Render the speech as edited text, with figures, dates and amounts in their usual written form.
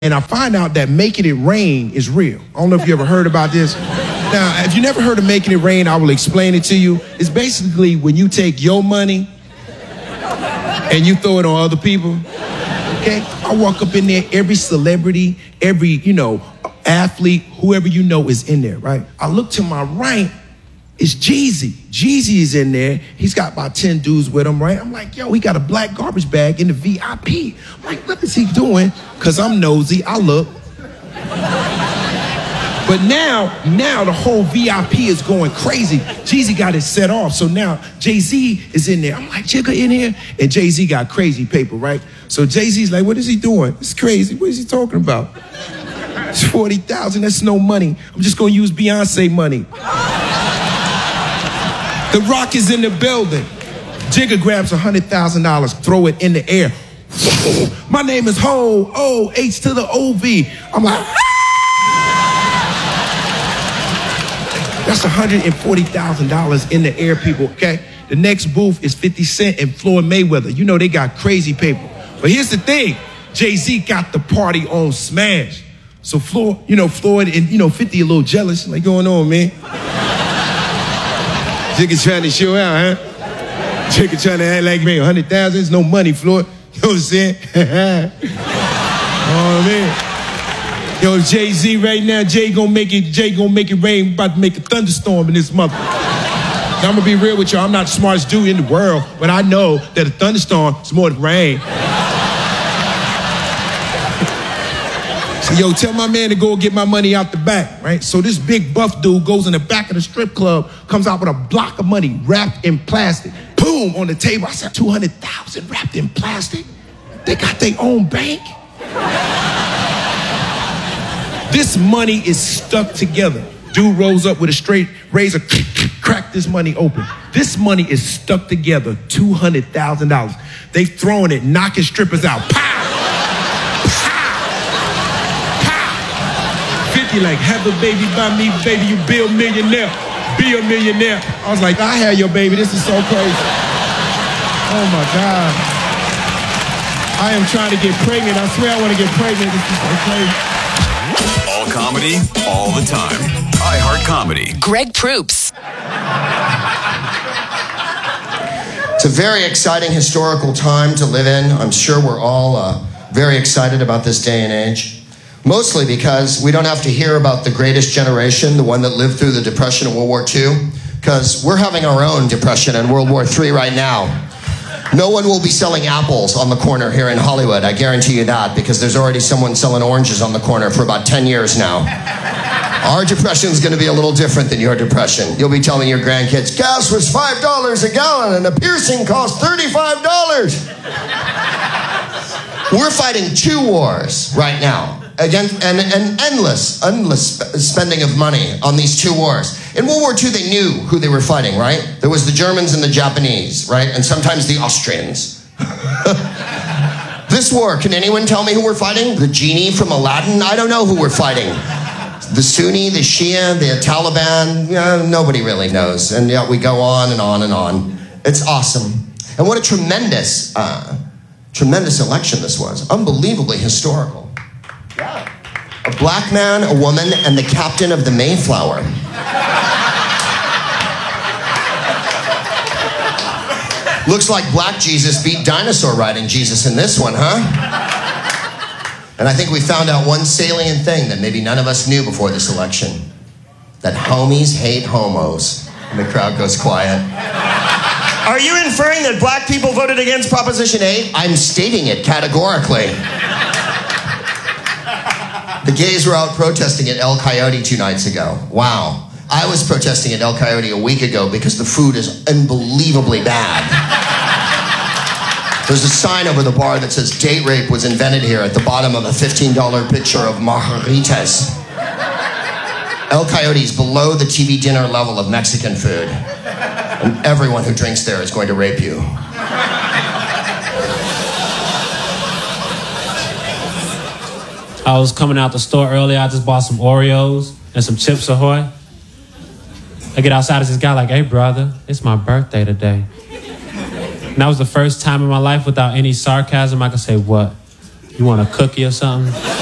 And I find out that making it rain is real. I don't know if you ever heard about this. Now, if you never heard of making it rain, I will explain it to you. It's basically when you take your money and you throw it on other people. Okay? I walk up in there, every celebrity, every, athlete, whoever you know is in there, right? I look to my right, it's Jeezy. Jeezy is in there. He's got about 10 dudes with him, right? I'm like, yo, he got a black garbage bag in the VIP. I'm like, what is he doing? Because I'm nosy, I look. But now the whole VIP is going crazy. Jeezy got it set off, so now Jay-Z is in there. I'm like, Jigga in here? And Jay-Z got crazy paper, right? So Jay-Z's like, what is he doing? It's crazy. What is he talking about? It's 40,000, that's no money. I'm just gonna use Beyonce money. The Rock is in the building. Jigga grabs $100,000, throw it in the air. My name is Ho, O-H to the O-V. I'm like, that's $140,000 in the air, people, okay? The next booth is 50 Cent and Floyd Mayweather. You know they got crazy paper. But here's the thing. Jay-Z got the party on smash. So Floyd and, 50 a little jealous. Like, going on, man? Jigga trying to show out, huh? Jigga trying to act like, man, 100,000 is no money, Floyd. You know what I'm saying? Oh, man. Yo, Jay-Z right now, Jay gonna make it rain. About to make a thunderstorm in this mother. Now, I'm gonna be real with y'all. I'm not the smartest dude in the world, but I know that a thunderstorm is more than rain. So, yo, tell my man to go get my money out the back, right? So this big buff dude goes in the back of the strip club, comes out with a block of money wrapped in plastic. Boom, on the table. I said, 200,000 wrapped in plastic? They got their own bank? This money is stuck together. Dude rolls up with a straight razor, crack this money open. This money is stuck together, $200,000. They throwing it, knocking strippers out. Pow! Like, have a baby by me, baby, you be a millionaire. Be a millionaire. I was like, I had your baby, this is so crazy. Oh my God. I am trying to get pregnant. I swear I want to get pregnant. This is so crazy. All comedy, all the time. iHeart Comedy. Greg Proops. It's a very exciting historical time to live in. I'm sure we're all very excited about this day and age. Mostly because we don't have to hear about the greatest generation, the one that lived through the Depression and World War II, because we're having our own Depression and World War III right now. No one will be selling apples on the corner here in Hollywood, I guarantee you that, because there's already someone selling oranges on the corner for about 10 years now. Our Depression is going to be a little different than your Depression. You'll be telling your grandkids, gas was $5 a gallon and a piercing cost $35. We're fighting two wars right now. Against an endless spending of money on these two wars. In World War II, they knew who they were fighting, right? There was the Germans and the Japanese, right? And sometimes the Austrians. This war, can anyone tell me who we're fighting? The genie from Aladdin? I don't know who we're fighting. The Sunni, the Shia, the Taliban? Nobody really knows. And yet we go on and on and on. It's awesome. And what a tremendous election this was. Unbelievably historical. Yeah. A black man, a woman, and the captain of the Mayflower. Looks like Black Jesus beat dinosaur riding Jesus in this one, huh? And I think we found out one salient thing that maybe none of us knew before this election. That homies hate homos. And the crowd goes quiet. Are you inferring that black people voted against Proposition 8? I'm stating it categorically. The gays were out protesting at El Coyote 2 nights ago. Wow. I was protesting at El Coyote a week ago because the food is unbelievably bad. There's a sign over the bar that says date rape was invented here at the bottom of a $15 picture of margaritas. El Coyote is below the TV dinner level of Mexican food. And everyone who drinks there is going to rape you. I was coming out the store earlier. I just bought some Oreos and some Chips Ahoy. I get outside, this guy like, hey, brother, it's my birthday today. And that was the first time in my life without any sarcasm I could say, what? You want a cookie or something?